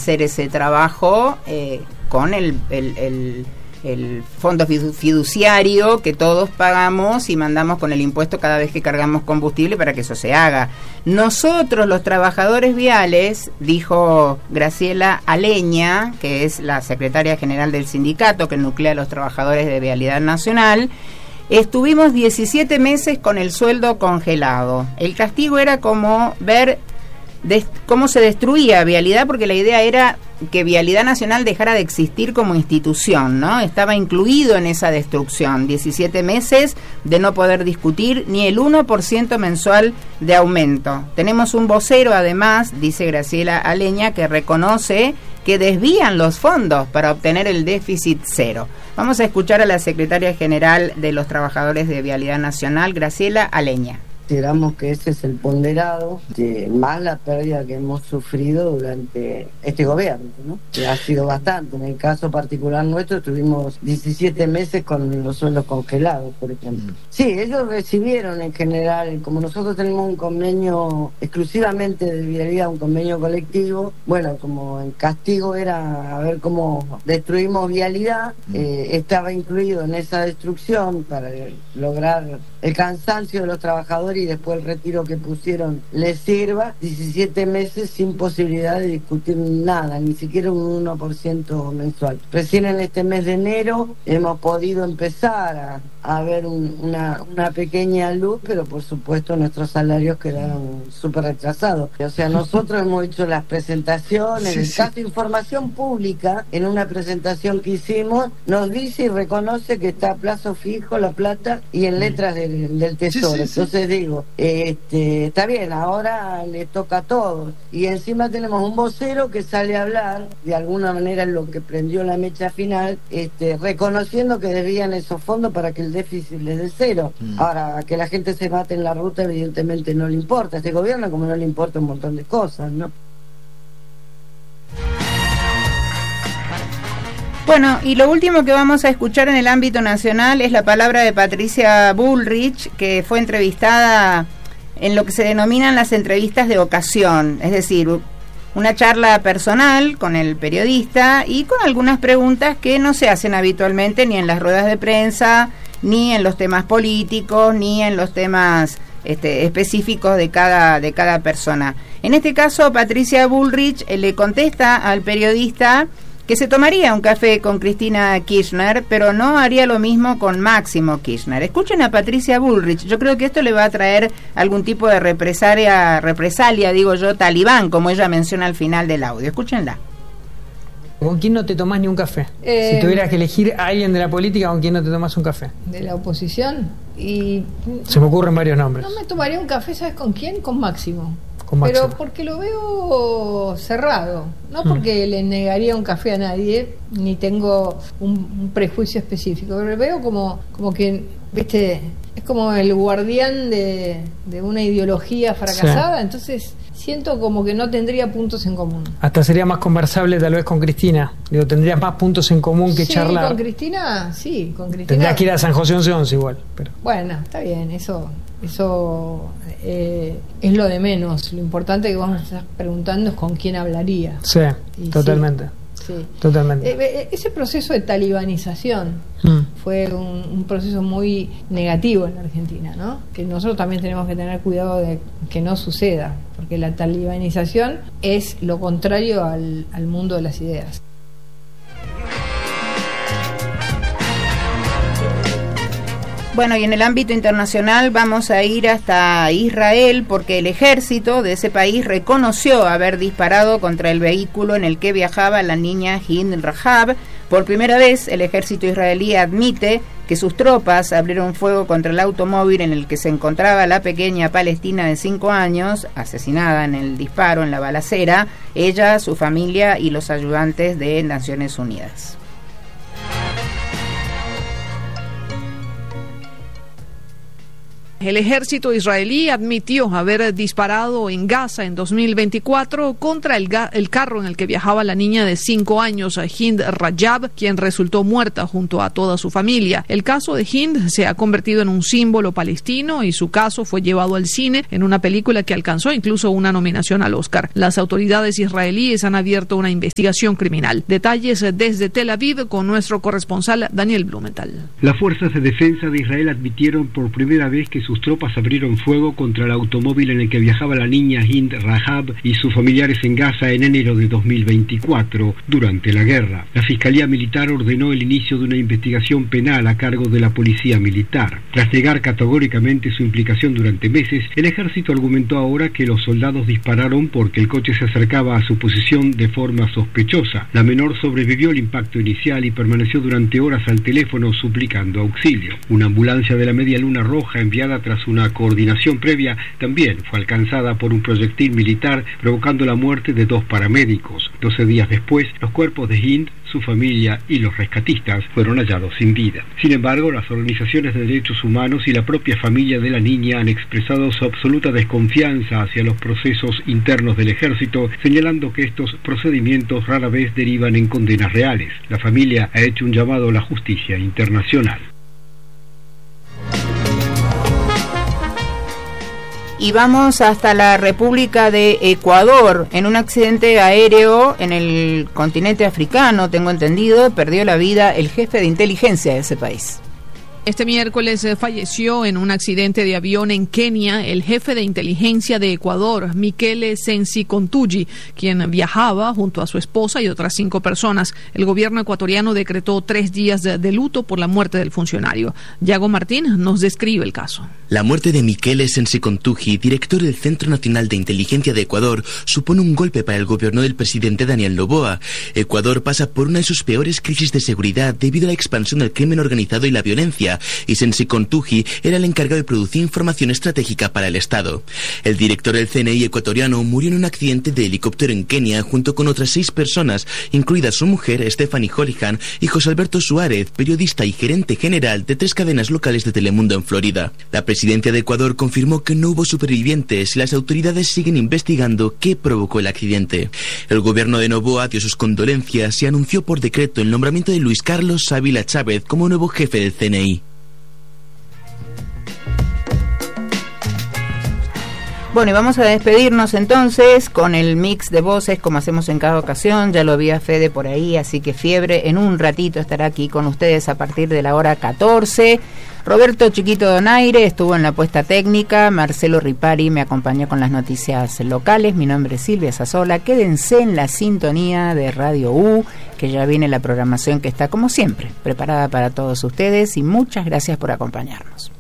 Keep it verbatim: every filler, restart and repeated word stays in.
hacer ese trabajo eh, con el, el, el, el fondo fiduciario que todos pagamos y mandamos con el impuesto cada vez que cargamos combustible para que eso se haga. Nosotros, los trabajadores viales, dijo Graciela Aleña, que es la secretaria general del sindicato que nuclea a los trabajadores de Vialidad Nacional, estuvimos diecisiete meses con el sueldo congelado. El castigo era como ver de cómo se destruía Vialidad, porque la idea era que Vialidad Nacional dejara de existir como institución, ¿no? Estaba incluido en esa destrucción. diecisiete meses de no poder discutir ni el uno por ciento mensual de aumento. Tenemos un vocero, además, dice Graciela Aleña, que reconoce que desvían los fondos para obtener el déficit cero. Vamos a escuchar a la secretaria general de los trabajadores de Vialidad Nacional, Graciela Aleña. Consideramos que ese es el ponderado, de más la pérdida que hemos sufrido durante este gobierno, ¿no? Que ha sido bastante. En el caso particular nuestro tuvimos diecisiete meses con los sueldos congelados, por ejemplo. Sí, ellos recibieron en general, como nosotros tenemos un convenio exclusivamente de vialidad, un convenio colectivo, bueno, como el castigo era a ver cómo destruimos vialidad, eh, estaba incluido en esa destrucción para lograr el cansancio de los trabajadores y después el retiro que pusieron les sirva. Diecisiete meses sin posibilidad de discutir nada, ni siquiera un uno por ciento mensual. Recién en este mes de enero hemos podido empezar a, a ver un, una, una pequeña luz, pero por supuesto nuestros salarios quedaron súper retrasados. O sea, nosotros hemos hecho las presentaciones, sí, el caso de información pública, en una presentación que hicimos, nos dice y reconoce que está a plazo fijo la plata y en letras del, del Tesoro. Sí, sí, sí. Entonces digo, este, está bien, ahora le toca a todos. Y encima tenemos un vocero que sale a hablar, de alguna manera en lo que prendió la mecha final, este, reconociendo que debían esos fondos para que el déficit les dé cero. Mm. Ahora, que la gente se mate en la ruta evidentemente no le importa a este gobierno, como no le importa un montón de cosas, ¿no? Bueno, y lo último que vamos a escuchar en el ámbito nacional es la palabra de Patricia Bullrich, que fue entrevistada en lo que se denominan las entrevistas de ocasión, es decir, una charla personal con el periodista y con algunas preguntas que no se hacen habitualmente ni en las ruedas de prensa, ni en los temas políticos, ni en los temas este, específicos de cada, de cada persona. En este caso, Patricia Bullrich eh, le contesta al periodista que se tomaría un café con Cristina Kirchner, pero no haría lo mismo con Máximo Kirchner. Escuchen a Patricia Bullrich, yo creo que esto le va a traer algún tipo de represalia, represalia, digo yo, talibán, como ella menciona al final del audio. Escúchenla. ¿Con quién no te tomás ni un café? Eh, si tuvieras que elegir a alguien de la política, ¿con quién no te tomás un café? ¿De la oposición? Y se me ocurren varios nombres. No me tomaría un café, ¿sabes con quién? Con Máximo. Pero porque lo veo cerrado, no porque mm. le negaría un café a nadie, ni tengo un, un prejuicio específico, pero lo veo como, como que, viste, es como el guardián de, de una ideología fracasada, sí. Entonces siento como que no tendría puntos en común. Hasta sería más conversable tal vez con Cristina, digo, tendrías más puntos en común que sí, charlar. Con Cristina, sí, con Cristina. Tendrías que ir a San José once once igual. Pero. Bueno, está bien, eso... Eso eh, es lo de menos. Lo importante que vos me estás preguntando es con quién hablaría. Sí, y totalmente. Sí, sí. Totalmente. Eh, ese proceso de talibanización mm. fue un, un proceso muy negativo en la Argentina, ¿no? Que nosotros también tenemos que tener cuidado de que no suceda, porque la talibanización es lo contrario al, al mundo de las ideas. Bueno, y en el ámbito internacional vamos a ir hasta Israel porque el ejército de ese país reconoció haber disparado contra el vehículo en el que viajaba la niña Hind Rahab. Por primera vez, el ejército israelí admite que sus tropas abrieron fuego contra el automóvil en el que se encontraba la pequeña palestina de cinco años, asesinada en el disparo, en la balacera, ella, su familia y los ayudantes de Naciones Unidas. El ejército israelí admitió haber disparado en Gaza en dos mil veinticuatro contra el, ga- el carro en el que viajaba la niña de cinco años, Hind Rajab, quien resultó muerta junto a toda su familia. El caso de Hind se ha convertido en un símbolo palestino y su caso fue llevado al cine en una película que alcanzó incluso una nominación al Oscar. Las autoridades israelíes han abierto una investigación criminal. Detalles desde Tel Aviv con nuestro corresponsal Daniel Blumenthal. Las fuerzas de defensa de Israel admitieron por primera vez que sus tropas abrieron fuego contra el automóvil en el que viajaba la niña Hind Rajab y sus familiares en Gaza en enero de dos mil veinticuatro, durante la guerra. La Fiscalía Militar ordenó el inicio de una investigación penal a cargo de la Policía Militar. Tras negar categóricamente su implicación durante meses, el ejército argumentó ahora que los soldados dispararon porque el coche se acercaba a su posición de forma sospechosa. La menor sobrevivió al impacto inicial y permaneció durante horas al teléfono suplicando auxilio. Una ambulancia de la Media Luna Roja enviada tras una coordinación previa también fue alcanzada por un proyectil militar, provocando la muerte de dos paramédicos. Doce días después, los cuerpos de Hind, su familia y los rescatistas fueron hallados sin vida. Sin embargo, las organizaciones de derechos humanos y la propia familia de la niña han expresado su absoluta desconfianza hacia los procesos internos del ejército, señalando que estos procedimientos rara vez derivan en condenas reales. La familia ha hecho un llamado a la justicia internacional. Y vamos hasta la República de Ecuador. En un accidente aéreo en el continente africano, tengo entendido, perdió la vida el jefe de inteligencia de ese país. Este miércoles eh, falleció en un accidente de avión en Kenia el jefe de inteligencia de Ecuador, Mikele Sensi-Kontuji, quien viajaba junto a su esposa y otras cinco personas. El gobierno ecuatoriano decretó tres días de, de luto por la muerte del funcionario. Yago Martín nos describe el caso. La muerte de Mikele Sensi-Kontuji, director del Centro Nacional de Inteligencia de Ecuador, supone un golpe para el gobierno del presidente Daniel Noboa. Ecuador pasa por una de sus peores crisis de seguridad debido a la expansión del crimen organizado y la violencia, y Sensi-Kontuji era el encargado de producir información estratégica para el Estado. El director del C N I ecuatoriano murió en un accidente de helicóptero en Kenia junto con otras seis personas, incluida su mujer Stephanie Holihan y José Alberto Suárez, periodista y gerente general de tres cadenas locales de Telemundo en Florida. La presidencia de Ecuador confirmó que no hubo supervivientes y las autoridades siguen investigando qué provocó el accidente. El gobierno de Noboa dio sus condolencias y anunció por decreto el nombramiento de Luis Carlos Ávila Chávez como nuevo jefe del C N I. Bueno, y vamos a despedirnos entonces con el mix de voces como hacemos en cada ocasión. Ya lo había Fede por ahí, así que Fiebre en un ratito estará aquí con ustedes a partir de la hora catorce. Roberto Chiquito Donaire estuvo en la puesta técnica, Marcelo Ripari me acompañó con las noticias locales. Mi nombre es Silvia Sazola. Quédense en la sintonía de Radio U, que ya viene la programación que está como siempre preparada para todos ustedes, y muchas gracias por acompañarnos.